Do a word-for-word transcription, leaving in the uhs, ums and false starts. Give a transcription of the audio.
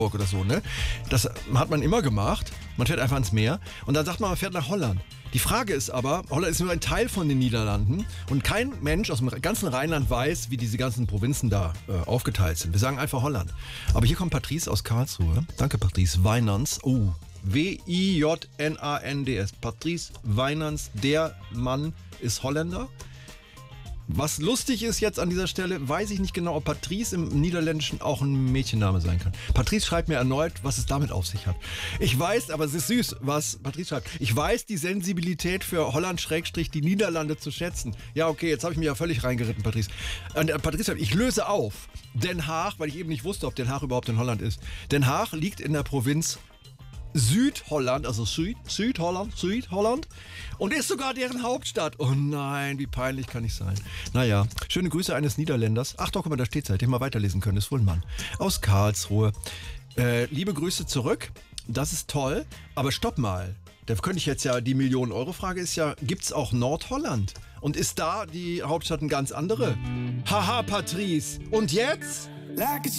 oder so, ne? Das hat man immer gemacht. Man fährt einfach ans Meer und dann sagt man, man fährt nach Holland. Die Frage ist aber, Holland ist nur ein Teil von den Niederlanden und kein Mensch aus dem ganzen Rheinland weiß, wie diese ganzen Provinzen da äh, aufgeteilt sind. Wir sagen einfach Holland. Aber hier kommt Patrice aus Karlsruhe. Danke, Patrice Weinans. Oh, W I J N A N D S. Patrice Weinans, der Mann ist Holländer. Was lustig ist jetzt an dieser Stelle, weiß ich nicht genau, ob Patrice im Niederländischen auch ein Mädchenname sein kann. Patrice schreibt mir erneut, was es damit auf sich hat. Ich weiß, aber es ist süß, was Patrice schreibt. Ich weiß die Sensibilität für Holland-die Niederlande zu schätzen. Ja, okay, jetzt habe ich mich ja völlig reingeritten, Patrice. Und äh, Patrice schreibt, ich löse auf. Den Haag, weil ich eben nicht wusste, ob Den Haag überhaupt in Holland ist. Den Haag liegt in der Provinz Südholland, also Süd, Südholland, Südholland und ist sogar deren Hauptstadt. Oh nein, wie peinlich kann ich sein. Naja, schöne Grüße eines Niederländers. Ach doch, guck mal, da steht's halt, den mal weiterlesen können, ist wohl ein Mann. Aus Karlsruhe. Äh, liebe Grüße zurück, das ist toll, aber stopp mal. Da könnte ich jetzt ja, die Millionen-Euro-Frage ist ja, gibt's auch Nordholland? Und ist da die Hauptstadt eine ganz andere? Haha, Patrice. Und jetzt?